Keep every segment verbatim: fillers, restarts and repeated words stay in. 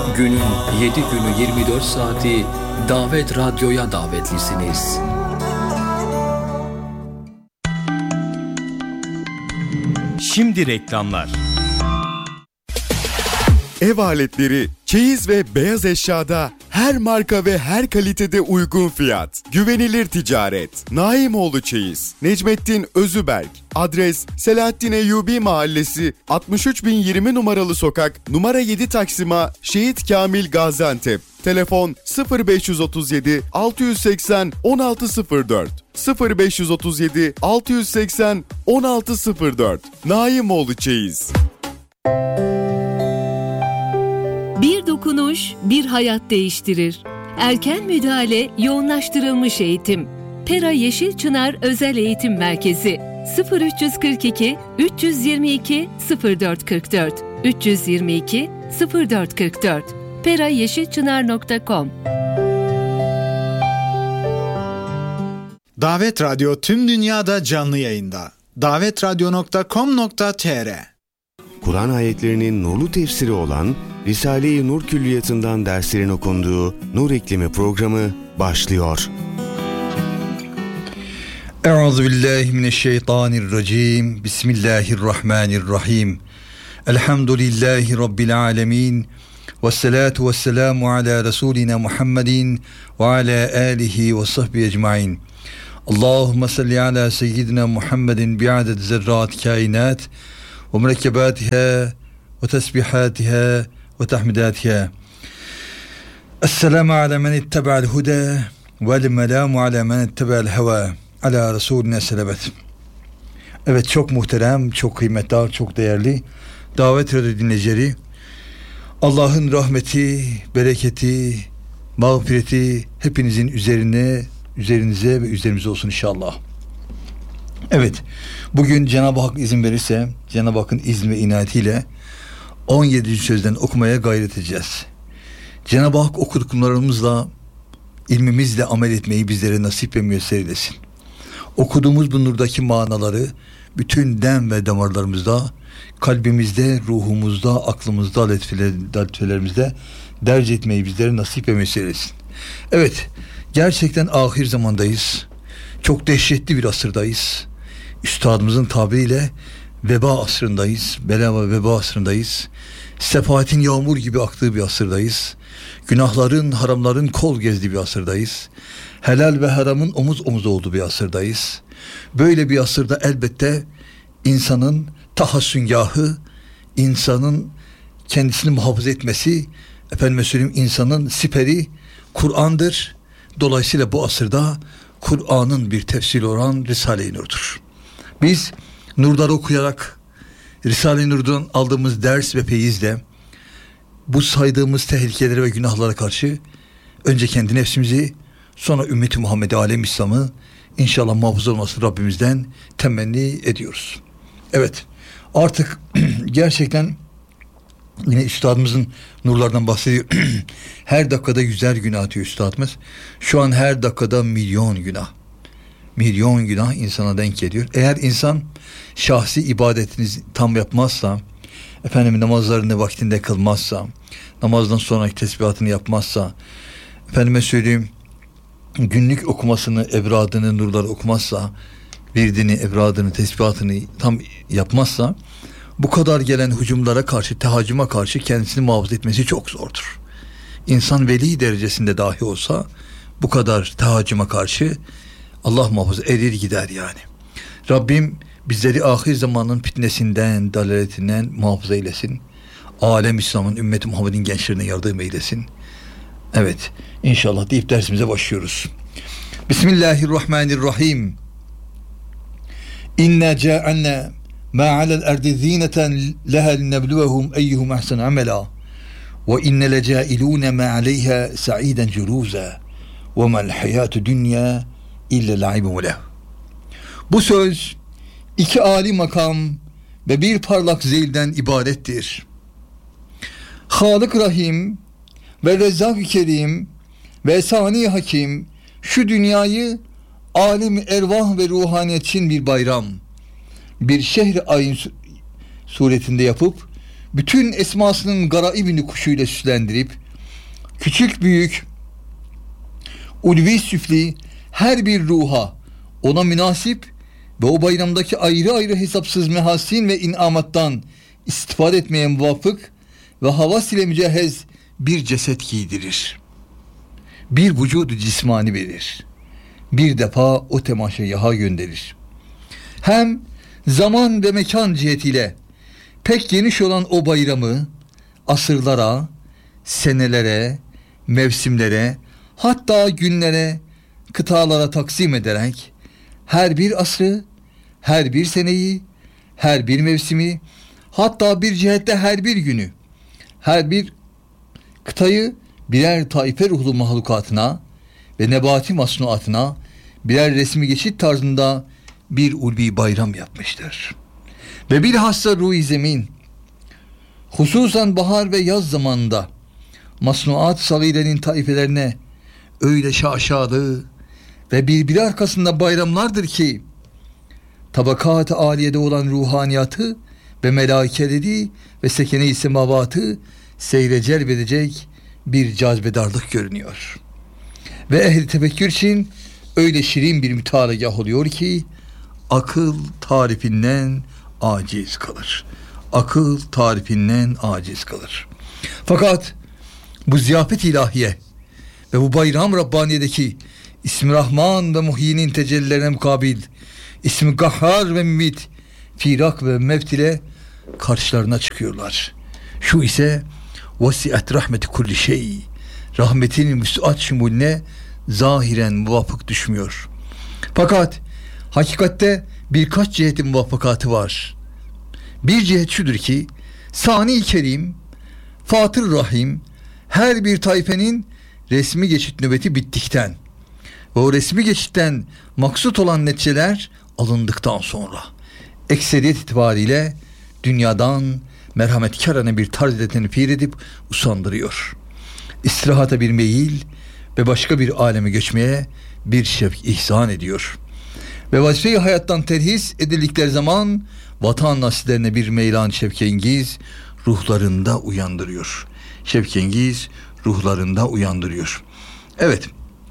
Günün yedi günü yirmi dört saati Davet Radyo'ya davetlisiniz. Şimdi reklamlar. Ev aletleri, çeyiz ve beyaz eşyada her marka ve her kalitede uygun fiyat. Güvenilir ticaret. Naimoğlu Çeyiz. Necmettin Özüberk. Adres Selahattin Eyyubi Mahallesi, altmış üç bin yirmi numaralı sokak, numara yedi Taksim'a, Şehit Kamil Gaziantep. Telefon sıfır beş otuz yedi altı yüz seksen on altı sıfır dört sıfır beş otuz yedi altı yüz seksen on altı sıfır dört. Naimoğlu Çeyiz. Bir dokunuş, bir hayat değiştirir. Erken müdahale, yoğunlaştırılmış eğitim. Pera Yeşil Çınar Özel Eğitim Merkezi sıfır üç kırk iki üç yüz yirmi iki sıfır dört kırk dört üç yüz yirmi iki sıfır dört kırk dört pera yeşil çınar nokta com. Davet Radyo tüm dünyada canlı yayında. davet radyo nokta com nokta tr. Kur'an ayetlerinin nurlu tefsiri olan Risale-i Nur Külliyatı'ndan derslerin okunduğu Nur İklimi programı başlıyor. Euzubillahimineşşeytanirracim. Bismillahirrahmanirrahim. Elhamdülillahi Rabbil alemin. Vessalatu vesselamu ala Resulina Muhammedin ve ala alihi ve sahbihi ecmain. Allahümme salli ala seyyidina Muhammedin bi'aded zerrat kainat ve mürekkebatiha ve tesbihatiha ve tahmidatiha. Esselamu ala men ittaba'al huda vel melamu ala men ittaba'al heva ala Resulina selamet. Evet, çok muhterem, çok kıymetli, çok değerli Davet Radyo dinleyicileri, Allah'ın rahmeti, bereketi, mağfireti hepinizin üzerine, üzerinize ve üzerimize olsun inşallah. Evet, bugün Cenab-ı Hak izin verirse, Cenab-ı Hakk'ın izni ve inayetiyle on yedinci sözden okumaya gayret edeceğiz. Cenab-ı Hak okuduklarımızla, ilmimizle amel etmeyi bizlere nasip ve müyesser eylesin. Okuduğumuz bu nurdaki manaları bütün dem ve damarlarımızda, kalbimizde, ruhumuzda, aklımızda, letfelerimizde derc etmeyi bizlere nasip ve müyesser etsin. Evet, gerçekten ahir zamandayız. Çok dehşetli bir asırdayız. Üstadımızın tabiriyle veba asrındayız. Bela ve veba asrındayız. Sefahetin yağmur gibi aktığı bir asırdayız. Günahların, haramların kol gezdiği bir asırdayız. Helal ve haramın omuz omuza olduğu bir asırdayız. Böyle bir asırda elbette insanın tahassüngahı, insanın kendisini muhafaza etmesi, efendime söyleyeyim, insanın siperi Kur'an'dır. Dolayısıyla bu asırda Kur'an'ın bir tefsiri olan Risale-i Nur'dur. Biz nurları okuyarak, Risale-i Nur'dan aldığımız ders ve feyizle bu saydığımız tehlikelere ve günahlara karşı önce kendi nefsimizi, sonra ümmeti Muhammed alem İslam'ı inşallah muhafaza olmasını Rabbimizden temenni ediyoruz. Evet, artık gerçekten yine üstadımızın nurlardan bahsediyor. Her dakikada yüzer günah atıyor üstadımız. Şu an her dakikada milyon günah. Milyon günah insana denk geliyor. Eğer insan şahsi ibadetini tam yapmazsa, efendim namazlarını vaktinde kılmazsa, namazdan sonraki tesbihatını yapmazsa, efendime söyleyeyim günlük okumasını, evradını, nurları okumazsa, virdini, evradını, tesbihatını tam yapmazsa, bu kadar gelen hücumlara karşı, tehaccüme karşı kendisini muhafaza etmesi çok zordur. İnsan veli derecesinde dahi olsa bu kadar tehaccüme karşı Allah muhafaza erir gider yani. Rabbim bizleri ahir zamanın fitnesinden, dalaletinden muhafaza eylesin. Alem İslam'ın, ümmeti Muhammed'in gençlerine yardım eylesin. Evet, inşallah deyip dersimize başlıyoruz. Bismillahirrahmanirrahim. İnna ca'alna ma alel erdi zineten leha linnebluwehum eyyuhum ahsen amela ve inne lecailune ma aleyha sa'iden curuza ve ma'l hayatu dünya illa la'ibun leh. Bu söz iki âli makam ve bir parlak zeylden ibarettir. Halık Rahim ve Rezzak-ı Kerim ve Sani Hakim şu dünyayı alim ervah ve ruhaniyet için bir bayram, bir şehri ayın suretinde yapıp bütün esmasının garaibini kuşuyla süslendirip küçük büyük ulvi süfli her bir ruha ona münasip ve o bayramdaki ayrı ayrı hesapsız mehasin ve inamattan istifade etmeye muvafık ve havas ile mücehhez bir ceset giydirir. Bir vücudu cismani verir. Bir defa o temaşayaha gönderir. Hem zaman ve mekan cihetiyle pek geniş olan o bayramı asırlara, senelere, mevsimlere, hatta günlere, kıtalara taksim ederek her bir asrı, her bir seneyi, her bir mevsimi, hatta bir cihette her bir günü, her bir kıtayı birer taife ruhlu mahlukatına ve nebati masnuatına birer resmi geçit tarzında bir ulvi bayram yapmıştır. Ve bilhassa ruh-i zemin, hususan bahar ve yaz zamanında masnuat sagirenin taifelerine öyle şaşalı ve birbiri arkasında bayramlardır ki tabakat-ı aliyede olan ruhaniyatı ve melaikeleri ve sekene-i semavatı seyre celbedecek bir cazibedarlık görünüyor. Ve ehl-i tefekkür için öyle şirin bir mütalagah oluyor ki akıl tarifinden aciz kalır. Akıl tarifinden aciz kalır. Fakat bu ziyafet ilahiye ve bu bayram Rabbaniye'deki İsmi Rahman ve Muhyi'nin tecellilerine mukabil İsmi Gahhar ve Mümit, firak ve mevt ile karşılarına çıkıyorlar. Şu ise vasiat rahmeti kulli şey, rahmetinin müsait şumulüne zahiren muvafık düşmüyor. Fakat hakikatte birkaç cihetin muvaffakatı var. Bir cihet şudur ki Sani-i Kerim, Fatır Rahim her bir tayfenin resmi geçit nöbeti bittikten ve o resmi geçitten maksut olan neticeler alındıktan sonra ekseriyet itibariyle dünyadan merhametkârane bir tarz ile tenfir edip usandırıyor. İstirahata bir meyil ve başka bir aleme göçmeye bir şevk ihsan ediyor. Ve vazife-i hayattan terhis edildikleri zaman vatan nasiplerine bir meylan şevkengiz ruhlarında uyandırıyor. Şevkengiz ruhlarında uyandırıyor. Evet.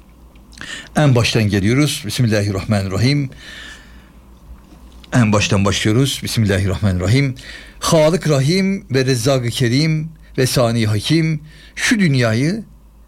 En baştan geliyoruz. Bismillahirrahmanirrahim. En baştan başlıyoruz. Bismillahirrahmanirrahim. Halık Rahim ve Rezzak-ı Kerim ve Sani Hakim şu dünyayı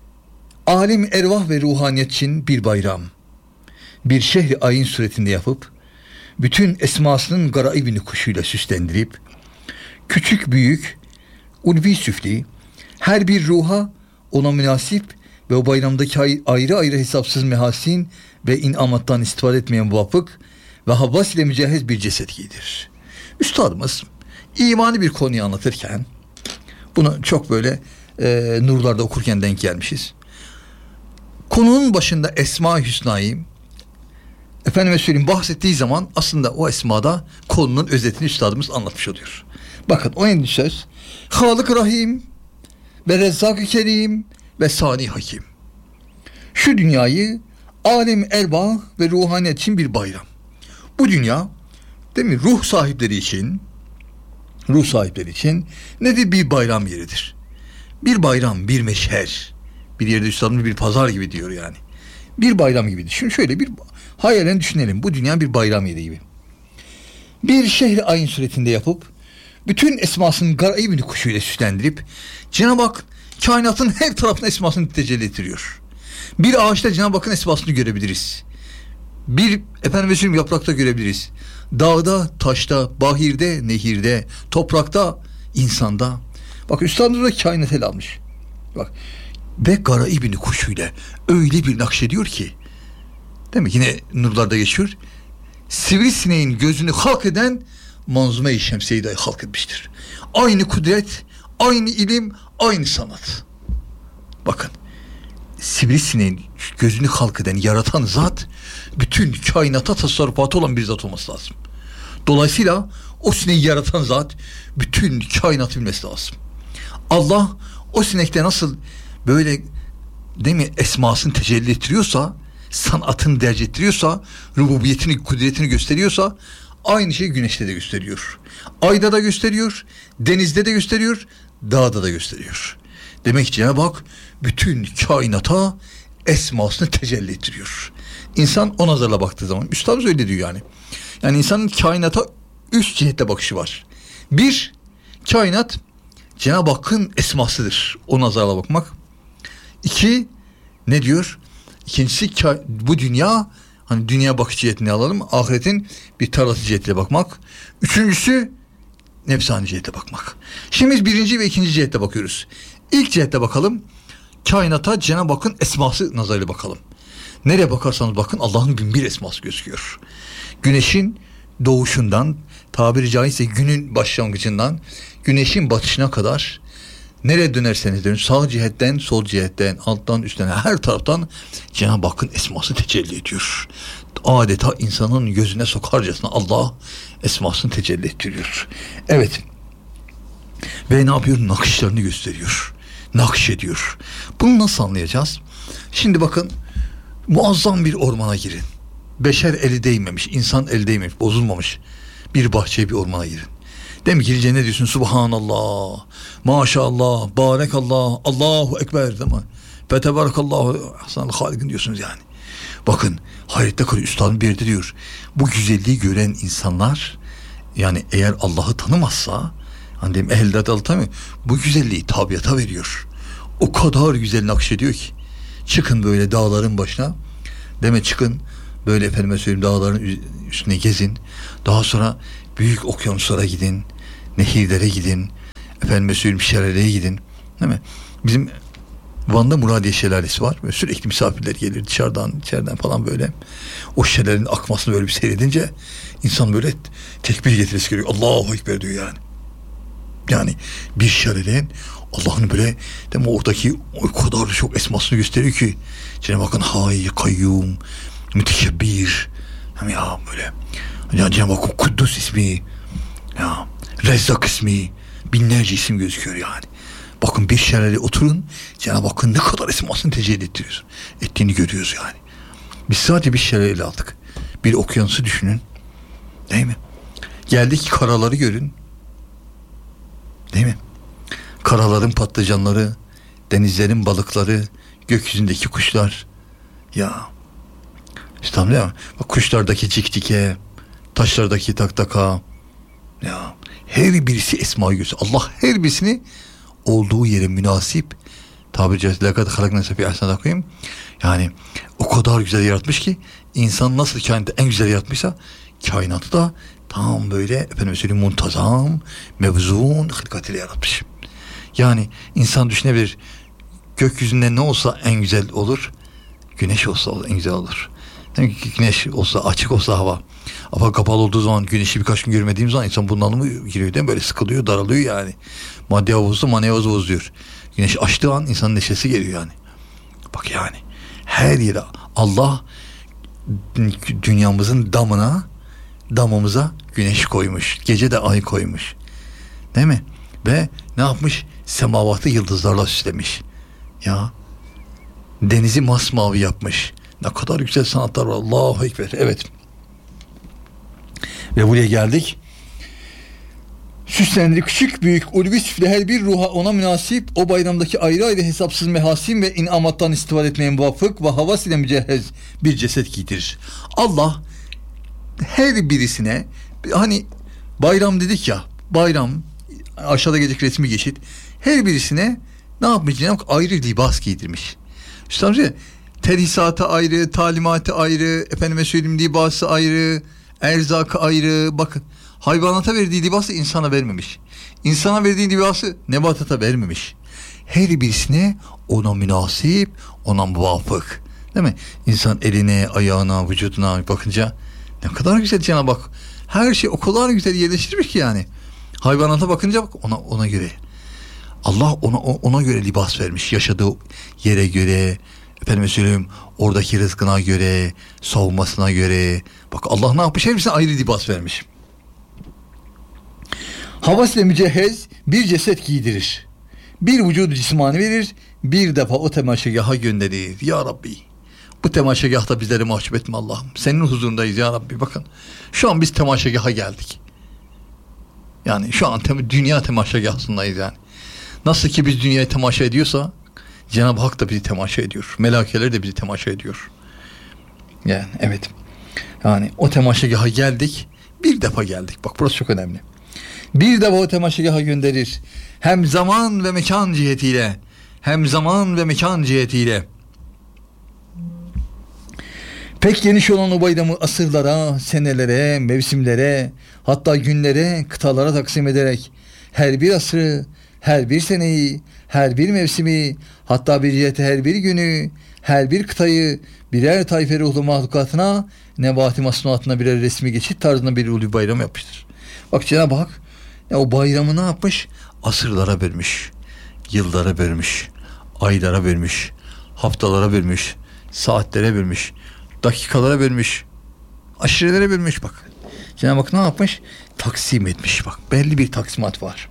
alim ervah ve ruhaniyet için bir bayram, bir şehri ayin suretinde yapıp bütün esmasının garaibini kuşuyla süslendirip küçük büyük ulvi süfli her bir ruha ona münasip ve o bayramdaki ayrı ayrı hesapsız mehasin ve inamattan istifade etmeye muvafık ve havas ile mücehhez bir ceset giydirir. Üstadımız imani bir konuyu anlatırken bunu çok böyle e, nurlarda okurken denk gelmişiz. Konunun başında Esma-i Hüsna'yı efendime söyleyeyim bahsettiği zaman aslında o esmada konunun özetini üstadımız anlatmış oluyor. Bakın o en söz Halık Rahim ve Rezzak-ı Kerim ve Sani Hakim. Şu dünyayı alem erbah ve ruhaniyet için bir bayram. Bu dünya değil mi? Ruh sahipleri için ruh sahipleri için nedir? Bir bayram yeridir. Bir bayram, bir meşher. Bir yerde üstadımız bir pazar gibi diyor yani. Bir bayram gibi düşün. Şöyle bir hayalen düşünelim. Bu dünya bir bayram yeri gibi. Bir şehri ayin suretinde yapıp bütün esmasının garaibini kuşuyla süslendirip Cenab-ı Hak kainatın her tarafına esmasını tecelli ettiriyor. Bir ağaçta Cenab-ı Hakk'ın esmasını görebiliriz. Bir efendim söyleyeyim yaprakta görebiliriz. Dağda, taşta, bahirde, nehirde, toprakta, insanda. Bak üstadımız da kainat ele almış. Bak ve garaibini kuşuyla öyle bir nakşediyor ki, değil mi? Yine nurlarda geçiyor. Sivrisineğin gözünü halk eden Manzume-i Şemsiye'yi dahi halk etmiştir. Aynı kudret, aynı ilim, aynı sanat. Bakın, sivrisineğin gözünü halk eden, yaratan zat, bütün kainata tasarrufatı olan bir zat olması lazım. Dolayısıyla o sineği yaratan zat, bütün kainatı bilmesi lazım. Allah o sinekte nasıl böyle değil mi esmasını tecelli ettiriyorsa, sanatını derc ettiriyorsa, rububiyetini, kudretini gösteriyorsa, Aynı şeyi güneşte de gösteriyor. Ayda da gösteriyor, denizde de gösteriyor, dağda da gösteriyor. Demek ki Cenab-ı Hak bütün kainata esmasını tecelli ettiriyor. İnsan o nazarla baktığı zaman, üstadımız öyle diyor yani. Yani insanın kainata üç cihetle bakışı var. Bir, kainat Cenab-ı Hakk'ın esmasıdır. O nazarla bakmak. İki, ne diyor? İkincisi, bu dünya, hani dünya bakış cihetini alalım. Ahiretin bir tarlası cihetiyle bakmak. Üçüncüsü, nefsani cihete bakmak. Şimdi biz birinci ve ikinci cihete bakıyoruz. İlk cihete bakalım. Kainata Cenab-ı Hakk'ın esması nazarıyla bakalım. Nereye bakarsanız bakın Allah'ın bin bir esması gözüküyor. Güneşin doğuşundan, tabiri caizse günün başlangıcından güneşin batışına kadar nereye dönerseniz dönün, sağ cihetten, sol cihetten, alttan, üstten, her taraftan Cenab-ı Hakk'ın esması tecelli ediyor. Adeta insanın gözüne sokarcasına Allah esmasını tecelli ettiriyor. Evet. Ve ne yapıyor? Nakışlarını gösteriyor. Nakş ediyor. Bunu nasıl anlayacağız? Şimdi bakın, muazzam bir ormana girin. Beşer eli değmemiş, insan eli değmemiş, bozulmamış bir bahçeye, bir ormana girin. Değil mi? Girince ne diyorsun? Subhanallah, maşallah, barekallah, Allahu ekber, değil mi? Fetebarakallahu ahsanul halikin diyorsunuz yani. Bakın, hayrette kalıyor. Üstadın bir yerde diyor, bu güzelliği gören insanlar, yani eğer Allah'ı tanımazsa, hani diyeyim ehlidat anlatamıyor, bu güzelliği tabiata veriyor. O kadar güzel nakşediyor ki. Çıkın böyle dağların başına, deme çıkın böyle efendime söyleyeyim dağların üstüne gezin. Daha sonra büyük okyanuslara gidin, nehirlere gidin, efendime söyleyeyim şelaleye gidin, değil mi? Bizim Van'da Muradiye Şelalesi var. Böyle sürekli misafirler gelir dışarıdan, içeriden falan böyle. O şelalenin akmasını böyle bir seyredince insan böyle tekbir getirisi geliyor. Allahu Ekber diyor yani. Yani bir şelalenin Allah'ın böyle, değil mi, oradaki o kadar çok esmasını gösteriyor ki Cenab-ı Hakk'ın Hayy, Kayyum, Mütekebbir, ya böyle ya Cenab-ı Hakk'ın Kuddus ismi, ya Rezzak ismi, binlerce isim gözüküyor yani. Bakın bir şelale oturun, Cenab-ı Hakk'ın ne kadar esmasını tecelli ettiriyor, ettiğini görüyoruz yani. Biz sadece bir şelale aldık. Bir okyanusu düşünün, değil mi? Geldik karaları görün, değil mi? Karaların patlıcanları, denizlerin balıkları, gökyüzündeki kuşlar. Ya işte tam değil mi? Bak, kuşlardaki ciktike, taşlardaki taktaka. Ya her birisi esma-i gösteriyor. Allah her birisini olduğu yere münasip, tabiri caizse lekad halaknâse fî ahseni takvîm. Yani o kadar güzel yaratmış ki insan nasıl kainatı en güzel yaratmışsa kainatı da tam böyle efendim söyleyeyim muntazam, mevzun hılkatiyle yaratmış. Yani insan düşünebilir, gökyüzünde ne olsa en güzel olur, güneş olsa en güzel olur. Demek ki güneş olsa, açık olsa hava, ama kapalı olduğu zaman, güneşi birkaç gün görmediğim zaman insan bunalımı giriyor, değil mi? Böyle sıkılıyor, daralıyor yani. Madde havuzu, manevi havuzu bozuyor. Güneş açtığı an insanın neşesi geliyor yani. Bak yani her yere Allah dünyamızın damına, damımıza güneş koymuş, gece de ay koymuş, değil mi? Ve ne yapmış? Semavatı yıldızlarla süslemiş. Ya denizi masmavi yapmış. Ne kadar güzel sanatlar var. Allahu Ekber. Evet. Ve buraya geldik. Süslendi küçük büyük ulvi süfle her bir ruha ona münasip, o bayramdaki ayrı ayrı hesapsız mehasin ve inamattan istifade etmeye muvafık ve havas ile mücehhez bir ceset giydirir. Allah her birisine, hani bayram dedik ya, bayram aşağıda gelecek resmi geçit, her birisine ne yapmış? Cenab-ı Hak ayrı libas giydirmiş. Üstelik terhisatı ayrı, talimatı ayrı, efendime söyleyeyim libası ayrı, erzakı ayrı. Bakın, hayvanata verdiği libası insana vermemiş. İnsana verdiği libası nebatata vermemiş. Her birisine ona münasip, ona muvafık. Değil mi? İnsan eline, ayağına, vücuduna bakınca ne kadar güzel Cenab-ı Hak. Her şey o kadar güzel yerleştirmiş ki yani. Hayvanata bakınca bak ona ona göre. Allah ona ona göre libas vermiş. Yaşadığı yere göre, efendim söyleyeyim, oradaki rızkına göre, savunmasına göre. Bak Allah ne yapmış? Hepsine ayrı libas vermiş. Havas ile mücehhez bir ceset giydirir. Bir vücudu cismani verir. Bir defa o temaşagaha gönderir. Ya Rabbi, Bu temaşagahta bizleri mahcup etme Allah'ım. Senin huzurundayız ya Rabbi. Bakın şu an biz temaşagaha geldik. Yani şu an tem- dünya temaşagahındayız yani. Nasıl ki biz dünyayı temaşa ediyorsa Cenab-ı Hak da bizi temaşa ediyor. Melaikeler de bizi temaşa ediyor. Yani evet. Yani o temaşagaha geldik. Bir defa geldik. Bak burası çok önemli. Bir defa o temaşagaha gönderir. Hem zaman ve mekan cihetiyle. Hem zaman ve mekan cihetiyle. Pek geniş olan o bayramı asırlara, senelere, mevsimlere, hatta günlere, kıtalara taksim ederek her bir asrı, her bir seneyi, her bir mevsimi, hatta bir cihete her bir günü, her bir kıtayı birer tayfe ruhlu mahlukatına, nebati masnuatına birer resmi geçit tarzında bir ulvi bayram yapmıştır. Bak Cenab-ı Hak ya o bayramı ne yapmış? Asırlara bölmüş, yıllara bölmüş, aylara bölmüş, haftalara bölmüş, saatlere bölmüş, dakikalara bölmüş, aşirelere bölmüş bak. Cenab-ı Hak ne yapmış? Taksim etmiş bak. Belli bir taksimat var.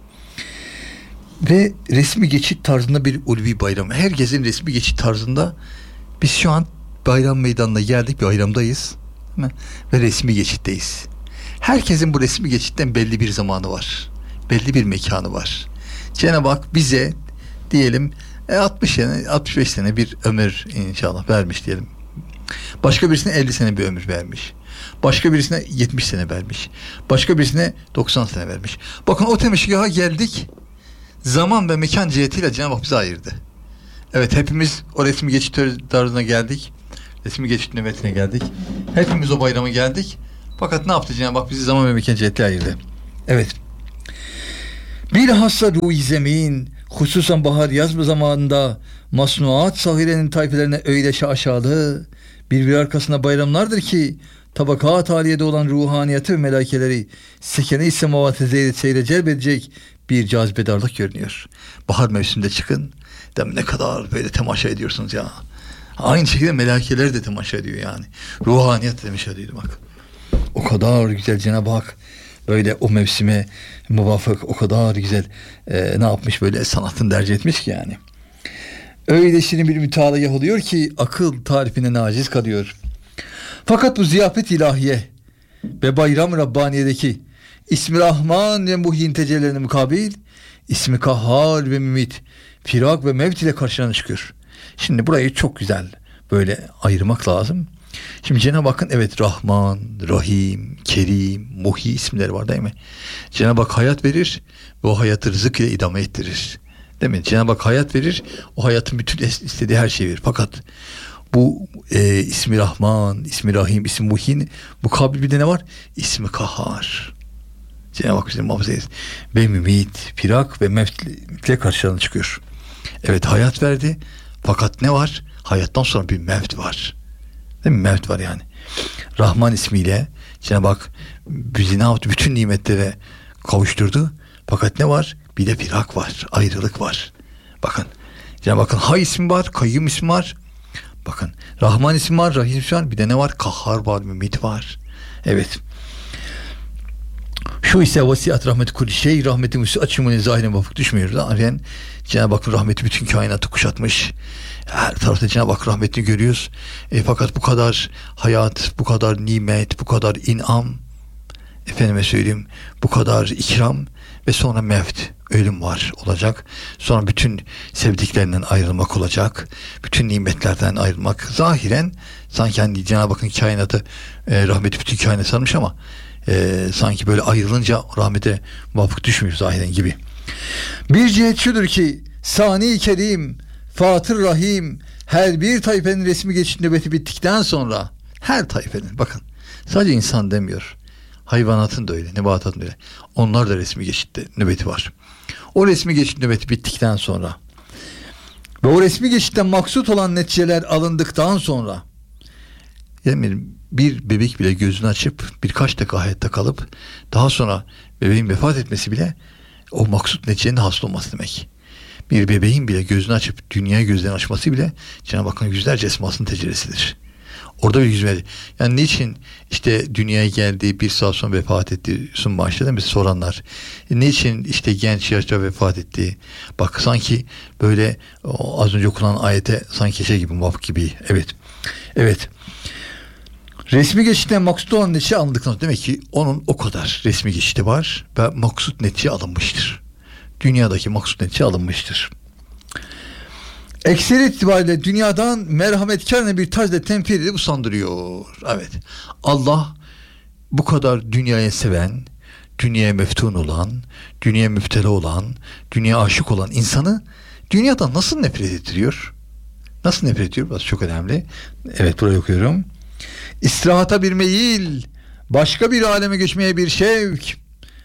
Ve resmi geçit tarzında bir ulvi bayram. Herkesin resmi geçit tarzında biz şu an bayram meydanına geldik. Bayramdayız. Ve resmi geçitteyiz. Herkesin bu resmi geçitten belli bir zamanı var. Belli bir mekanı var. Cenab-ı Hak bize diyelim altmış sene, altmış beş sene bir ömür inşallah vermiş diyelim. Başka birisine elli sene bir ömür vermiş. Başka birisine yetmiş sene vermiş. Başka birisine doksan sene vermiş. Bakın o temeşgaha geldik. Zaman ve mekan cihetiyle Cenab-ı Hak bizi ayırdı. Evet hepimiz o resmi geçit tarzına geldik. Resmi geçit nöbetine geldik. Hepimiz o bayrama geldik. Fakat ne yaptı Cenab-ı Hak? Bizi zaman ve mekan cihetiyle ayırdı. Evet. Bilhassa ruh-i zemin, hususan bahar yaz zamanında masnuat sahirenin tayfelerine öyle şaşalı bir bir arkasında bayramlardır ki tabakat haliyede olan ruhaniyeti ve melaikeleri sekene-i semavatı zeyret seyre celbedecek bir cazibedarlık görünüyor. Bahar mevsiminde çıkın. Dem ne kadar böyle temaşa ediyorsunuz ya. Aynı şekilde melaikeler de temaşa ediyor yani. Ruhaniyet demiş ediyor bak. O kadar güzel Cenab-ı Hak böyle o mevsime muvafık o kadar güzel e, ne yapmış böyle sanatını derc etmiş ki yani. Öyle şirin bir mütalaa oluyor ki akıl tarifine naciz kalıyor. Fakat bu ziyafet ilahiye ve bayram Rabbaniye'deki İsmi Rahman ve Muhyin tecellilerine mukabil İsmi Kahhar ve Mümit, Firak ve Mevt ile karşına çıkıyor. Şimdi burayı çok güzel böyle ayırmak lazım. Şimdi Cenab-ı Hakk'ın evet Rahman, Rahim, Kerim, Muhi isimleri var değil mi? Cenab-ı Hak hayat verir ve o hayatı rızık ile idame ettirir. Değil mi? Cenab-ı Hak hayat verir, o hayatın bütün istediği her şeyi verir. Fakat bu e, İsmi Rahman, İsmi Rahim, İsmi Muhin mukabil bir de ne var? İsmi Kahhar. Cenab-ı Hak bizi muhafaza etsin. Ve Mümit, Firak ve Mevt'le karşılığına çıkıyor. Evet hayat verdi. Fakat ne var? Hayattan sonra bir mevt var. Değil mi? Mevt var yani. Rahman ismiyle Cenab-ı Hak bizi ne yaptı? Bütün nimetlere kavuşturdu. Fakat ne var? Bir de firak var. Ayrılık var. Bakın. Cenab-ı Hakk'ın Hay ismi var. Kayyum ismi var. Bakın. Rahman ismi var. Rahim ismi var. Bir de ne var? Kahhar var. Mümit var. Evet. Şu ise vasiyat rahmeti kulli şey, rahmeti müsü açımını zahirine vafık düşmüyoruz. Yani Cenab-ı Hakk'ın rahmeti bütün kainatı kuşatmış. Her tarafta Cenab-ı Hak rahmetini görüyoruz. E, fakat bu kadar hayat, bu kadar nimet, bu kadar inam, efendime söyleyeyim, bu kadar ikram ve sonra mevt, ölüm var olacak. Sonra bütün sevdiklerinden ayrılmak olacak. Bütün nimetlerden ayrılmak. Zahiren sanki hani Cenab-ı Hakk'ın kainatı, e, rahmeti bütün kainatı sarmış ama Ee, sanki böyle ayrılınca rahmete muvafık düşmüyor zahiren gibi. Bir cihet şudur ki Sani Kerim, Fatır Rahim her bir tayfenin resmi geçit nöbeti bittikten sonra her tayfenin bakın sadece insan demiyor. Hayvanatın da öyle, nebatatın da öyle. Onlar da resmi geçitte nöbeti var. O resmi geçit nöbeti bittikten sonra ve o resmi geçitten maksut olan neticeler alındıktan sonra yani bir bebek bile gözünü açıp birkaç dakika hayatta kalıp daha sonra bebeğin vefat etmesi bile o maksut neticenin hasıl olması demek. Bir bebeğin bile gözünü açıp dünyaya gözlerini açması bile Cenab-ı Hakk'ın yüzlerce esmasının tecellisidir. Orada bir hizmet. Yani niçin işte dünyaya geldi, bir saat sonra vefat etti, sun başladı mı soranlar. E, niçin işte genç yaşta vefat etti? Bak sanki böyle o, az önce okunan ayete sanki şey gibi, maf gibi. Evet. Evet. Resmi geçitten maksut olan netice alındıktan sonra demek ki onun o kadar resmi geçiti var ve maksut netice alınmıştır. Dünyadaki maksut netice alınmıştır. Ekseri itibariyle dünyadan merhametkarına bir tarzda temsil edip usandırıyor. Evet. Allah bu kadar dünyaya seven, dünyaya meftun olan, dünyaya müptela olan, dünyaya aşık olan insanı dünyadan nasıl nefret ettiriyor? Nasıl nefret ediyor? Burası çok önemli. Evet, burayı okuyorum. İstirahata bir meyil, başka bir aleme geçmeye bir şevk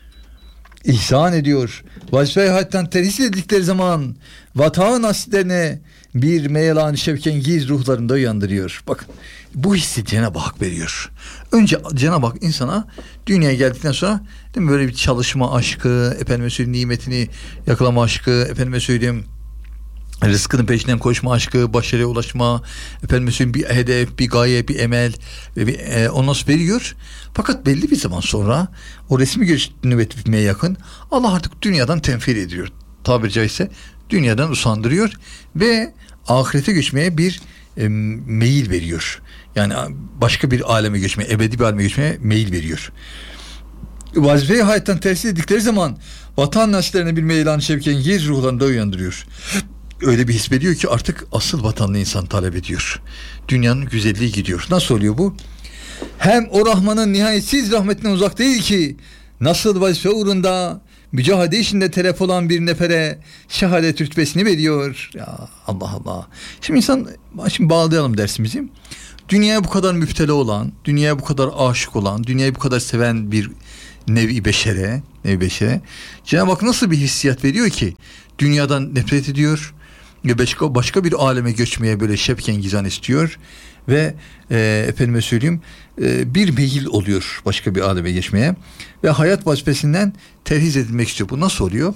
ihsan ediyor. Vazife-i hayattan terhis edildikleri zaman vatan asitlerine bir meyelan şevkengiz ruhlarında uyandırıyor. Bakın, bu hissi Cenab-ı Hak veriyor. Önce Cenab-ı Hak insana dünyaya geldikten sonra değil mi, böyle bir çalışma aşkı, efendime söyleyeyim nimetini yakalama aşkı, efendime söyleyeyim rızkının peşinden koşma aşkı, başarıya ulaşma, efendim söyleyeyim bir hedef, bir gaye, bir emel ve bir, e, onu nasıl veriyor. Fakat belli bir zaman sonra o resmi görüş nübet bitmeye yakın Allah artık dünyadan tenfir ediyor. Tabiri caizse dünyadan usandırıyor ve ahirete geçmeye bir e, meyil veriyor. Yani başka bir aleme geçmeye, ebedi bir aleme geçmeye meyil veriyor. Vazife-i hayattan terhis edildikleri zaman vatan nasiplerine bir meylan şevkengiz ruhlarında uyandırıyor. Öyle bir his veriyor ki artık asıl vatanlı insan talep ediyor. Dünyanın güzelliği gidiyor. Nasıl oluyor bu? Hem o Rahman'ın nihayetsiz rahmetinden uzak değil ki nasıl vazife uğrunda mücadele işinde telef olan bir nefere şehadet rütbesini veriyor. Ya Allah Allah. Şimdi insan, şimdi bağlayalım dersimizi. Dünyaya bu kadar müptela olan, dünyaya bu kadar aşık olan, dünyayı bu kadar seven bir nevi beşere, nevi beşere Cenab-ı Hak nasıl bir hissiyat veriyor ki dünyadan nefret ediyor ve başka, başka bir aleme göçmeye böyle şevken gizan istiyor ve e, efendime söyleyeyim e, bir meyil oluyor başka bir aleme geçmeye ve hayat vazifesinden terhiz edilmek istiyor. Bu nasıl oluyor?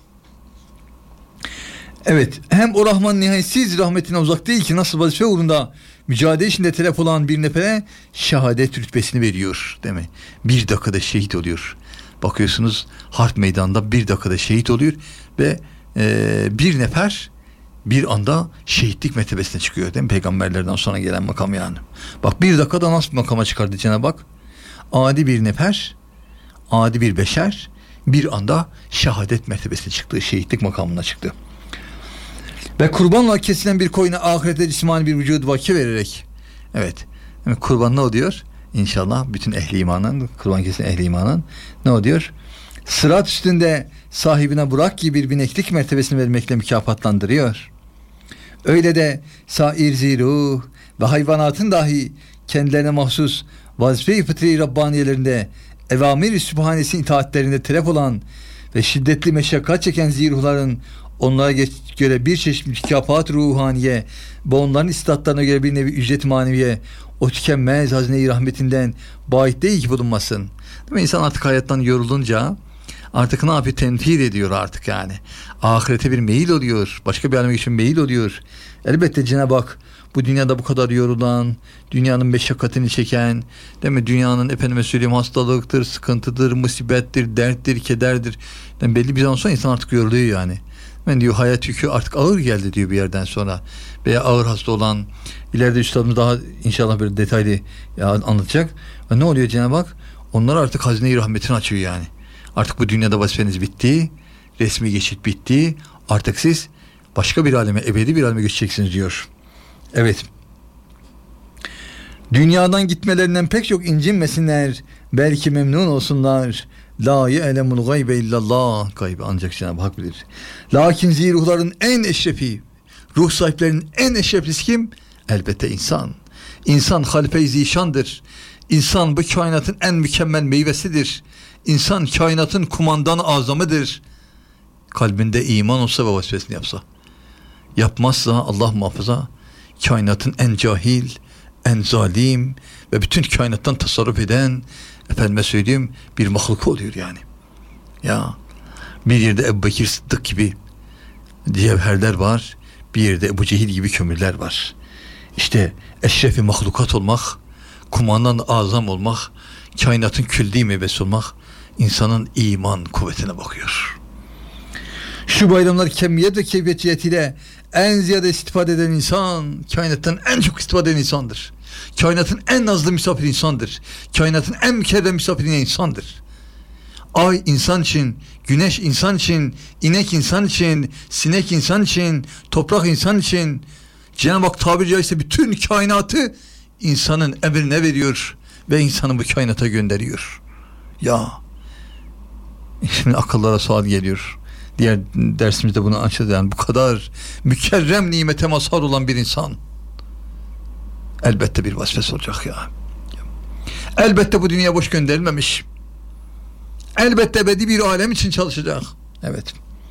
Evet, hem o Rahman nihayetsiz rahmetine uzak değil ki nasıl vazife uğrunda mücadele içinde telef olan bir nefere şehadet rütbesini veriyor, değil mi? Bir dakikada şehit oluyor. Bakıyorsunuz harp meydanında bir dakikada şehit oluyor ve e, bir nefer bir anda şehitlik mertebesine çıkıyor, değil mi? Peygamberlerden sonra gelen makam yani. Bak bir dakikada nasıl bir makama çıkardı Cenab-ı Hak? Adi bir nefer, adi bir beşer bir anda şehadet mertebesine çıktı, şehitlik makamına çıktı. Ve kurbanla kesilen bir koyuna ahirete cismani bir vücud vaki vererek, evet, yani kurban ne oluyor? İnşallah bütün ehli imanın, kurban kesilen ehli imanın ne oluyor? Sırat üstünde sahibine Burak gibi bir bineklik mertebesini vermekle mükafatlandırıyor. Öyle de sair ziruh ve hayvanatın dahi kendilerine mahsus vazife-i fıtri Rabbaniyelerinde evamir-i sübhanesi itaatlerinde telef olan ve şiddetli meşakkat çeken ziruhların onlara göre bir çeşit mükafat ruhaniye ve onların istatlarına göre bir nevi ücret maneviye o tükenmez hazine-i rahmetinden bahit değil ki bulunmasın. Değil mi? İnsan artık hayattan yorulunca artık ne yapıyor? Tenfir ediyor artık yani. Ahirete bir meyil oluyor. Başka bir aleme geçen meyil oluyor. Elbette Cenab-ı Hak bu dünyada bu kadar yorulan, dünyanın meşakkatini çeken, değil mi? Dünyanın efendime söyleyeyim hastalıktır, sıkıntıdır, musibettir, derttir, kederdir. Yani belli bir zaman sonra insan artık yoruluyor yani. Ben diyor hayat yükü artık ağır geldi diyor bir yerden sonra. Veya ağır hasta olan, ileride üstadımız daha inşallah böyle detaylı anlatacak. Ve ne oluyor Cenab-ı Hak? Onlar artık hazine-i rahmetini açıyor yani. Artık bu dünyada vazifeniz bitti, resmi geçit bitti. Artık siz başka bir aleme, ebedi bir aleme geçeceksiniz diyor. Evet. Dünyadan gitmelerinden pek çok incinmesinler. Belki memnun olsunlar. La ye'lemul gaybe illallah. Gaybe ancak Cenab-ı Hak bilir. Lakin ziruhların en eşrefi, ruh sahiplerinin en eşreflisi kim? Elbette insan. İnsan halife-i zişandır. İnsan bu kainatın en mükemmel meyvesidir. İnsan kainatın kumandan azamıdır. Kalbinde iman olsa ve vazifesini yapsa. Yapmazsa Allah muhafaza kainatın en cahil, en zalim ve bütün kainattan tasarruf eden, efendime söyleyeyim, bir mahluk oluyor yani. Ya bir yerde Ebu Bekir Sıddık gibi cevherler var, bir yerde Ebu Cehil gibi kömürler var. İşte eşrefi mahlukat olmak, kumandan azam olmak, kainatın külli meyvesi olmak insanın iman kuvvetine bakıyor. Şu bayramlar kemiyet ve keyfiyet cihetiyle en ziyade istifade eden insan, kainattan en çok istifade eden insandır. Kainatın en nazlı misafir insandır. Kainatın en mükerrem misafiri insandır. Ay insan için, güneş insan için, inek insan için, sinek insan için, toprak insan için, Cenab-ı Hak tabiri caizse bütün kainatı insanın emrine veriyor ve insanı bu kainata gönderiyor. Ya şimdi akıllara sual geliyor. Diğer dersimizde bunu açacağız. Yani bu kadar mükerrem nimete mazhar olan bir insan elbette bir vazifesi olacak ya. Elbette bu dünya boş gönderilmemiş. Elbette ebedi bir alem için çalışacak. Evet.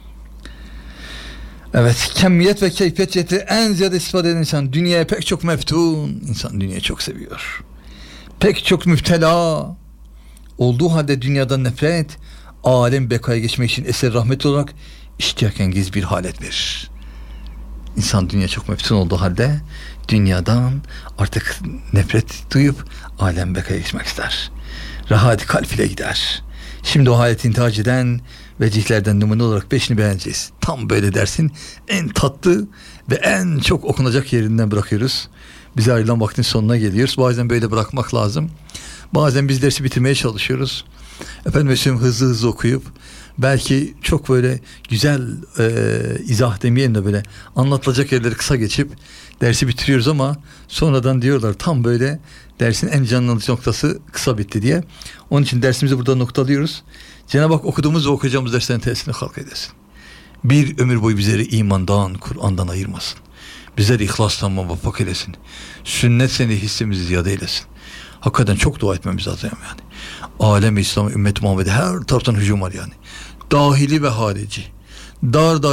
Evet, kemiyet ve keyfiyet ciheti en ziyade istifade eden insan. Dünyaya pek çok meftun. İnsan dünyayı çok seviyor. Pek çok müptela. Olduğu halde dünyadan nefret, alem bekaya geçmek için eser rahmet olarak iştiyakengiz bir halet verir. İnsan dünya çok meftun olduğu halde dünyadan artık nefret duyup alem bekaya geçmek ister. Rahat kalp ile gider. Şimdi o haleti intihac eden vecihlerden numune olarak beşini beğeneceğiz. Tam böyle dersin en tatlı ve en çok okunacak yerinden bırakıyoruz. Bize ayrılan vaktin sonuna geliyoruz. Bazen böyle bırakmak lazım. Bazen biz dersi bitirmeye çalışıyoruz. Efendim mesela hızlı hızlı okuyup belki çok böyle güzel e, izah demeyelim de böyle anlatılacak yerleri kısa geçip dersi bitiriyoruz ama sonradan diyorlar tam böyle dersin en canlanıcı noktası kısa bitti diye. Onun için dersimizi burada noktalıyoruz. Cenab-ı Hak okuduğumuz ve okuyacağımız derslerin tesirini halk edesin. Bir ömür boyu bizleri imandan, Kur'an'dan ayırmasın. Bizleri ihlastan muvaffak eylesin. Sünnet seni hissimizi ziyade eylesin. Hakikaten çok dua etmemiz lazım yani. Alem-i İslam, ümmet-i Muhammed'e her taraftan hücum var yani. Dahili ve harici. Dar dar